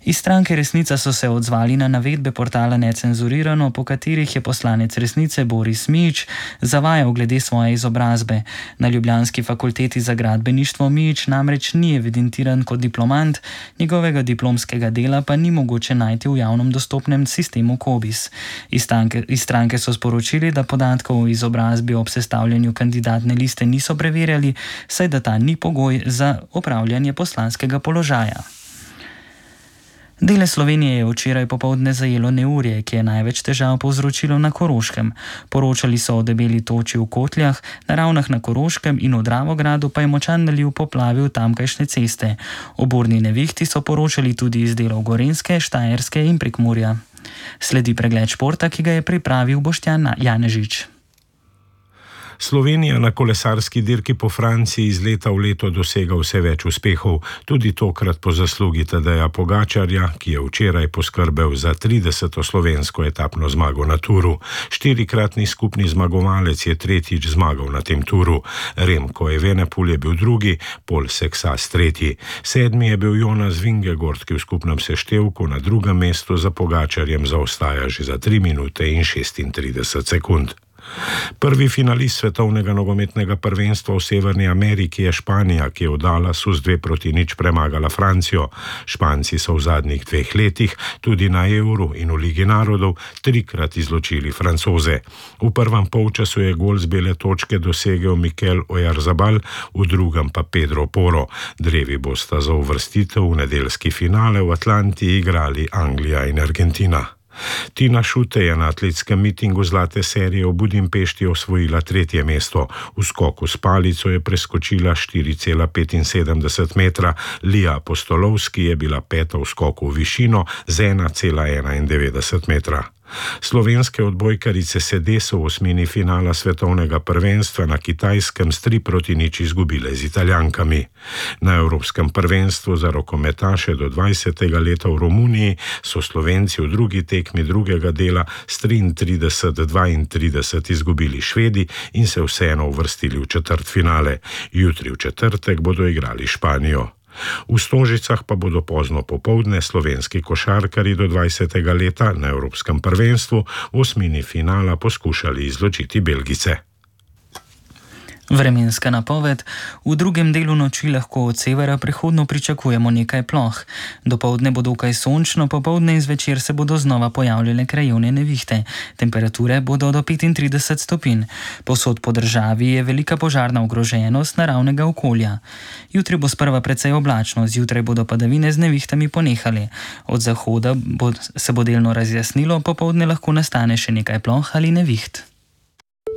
Iz stranke Resnica so se odzvali na navedbe portala Necenzurirano, po katerih je poslanec Resnice Boris Mijić zavajal glede svoje izobrazbe. Na ljubljanski fakulteti za gradbeništvo Mijić namreč ni evidentiran kot diplomant, njegovega diplomskega dela pa ni mogoče najti v javnem dostopnem sistemu COBISS. Iz stranke so sporočili, da podatkov o izobrazbi ob sestavljanju kandidatne liste niso preverjali, saj da ta ni pogoj za opravljanje poslanskega položaja. Dele Slovenije je včeraj popoldne zajelo neurje, ki je največ težav povzročilo na Koroškem. Poročali so o debeli toči v Kotljah, na Ravnah na Koroškem in v Dravogradu pa je močan naliv poplavil tamkajšnje ceste. O burni nevihti so poročali tudi iz delov Gorenjske, Štajerske in Prekmurja. Sledi pregled športa, ki ga je pripravil Boštjan Janežič. Slovenija na kolesarski dirki po Franciji iz leta v leto dosega vse več uspehov, tudi tokrat po zaslugi Tadeja Pogačarja, ki je včeraj poskrbel za 30. slovensko etapno zmago na turu. 4-kratni skupni zmagovalec je tretjič zmagal na tem turu. Remko Evenepoel je bil drugi, Pol Seksas tretji. 7. je bil Jonas Vingegaard, ki v skupnem seštevku na drugem mestu za Pogačarjem zaostaja že za 3 minute in 36 sekund. Prvi finalist svetovnega nogometnega prvenstva v Severni Ameriki je Španija, ki je v Dallasu z 2-0 premagala Francijo. Španci so v zadnjih 2 letih tudi na Euru in v Ligi narodov 3-krat izločili Francoze. V prvem polčasu je gol z bele točke dosegel Mikel Oyarzabal, v drugem pa Pedro Porro. Drevi bosta za uvrstitev v nedeljski finale v Atlanti igrali Anglija in Argentina. Tina Šute je na atletskem mitingu zlate serije v Budimpešti osvojila 3. mesto. V skoku s palico je preskočila 4,75 metra, Lija Apostolovski je bila 5. v skoku v višino z 1,91 metra. Slovenske odbojkarice sede so v osmini finala svetovnega prvenstva na Kitajskem s 3-0 izgubile z Italijankami. Na Evropskem prvenstvu za rokometaše do 20. leta v Romuniji so Slovenci v drugi tekmi drugega dela s 33-32 izgubili Švedi in se vseeno uvrstili v četrtfinale. Jutri v četrtek bodo igrali Španijo. V Stožicah pa bodo pozno popoldne slovenski košarkarji do 20. leta na Evropskem prvenstvu v osmini finala poskušali izločiti Belgice. Vremenska napoved. V drugem delu noči lahko od severa prihodno pričakujemo nekaj ploh. Dopoldne bo dokaj sončno, popoldne in zvečer se bodo znova pojavljale krajevne nevihte. Temperature bodo do 35 stopinj. Povsod po državi je velika požarna ogroženost naravnega okolja. Jutri bo sprva precej oblačno, zjutraj bodo padavine z nevihtami ponehale. Od zahoda se bo delno razjasnilo, popoldne lahko nastane še nekaj ploh ali neviht.